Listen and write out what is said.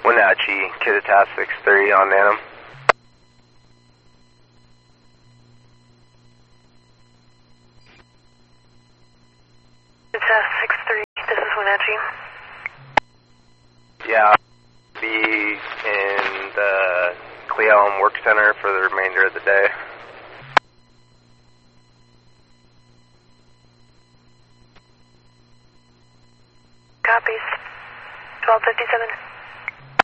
Wenatchee, Kittitas 6-3 on Nanum. Kittitas 6-3, this is Wenatchee. Yeah, be in the Cle Elum Work Center for the remainder of the day. Copies. 1257.